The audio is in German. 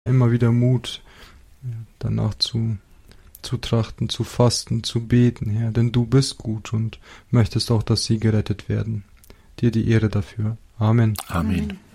immer wieder Mut, danach zu trachten, zu fasten, zu beten, Herr, denn du bist gut und möchtest auch, dass sie gerettet werden. Dir die Ehre dafür. Amen. Amen.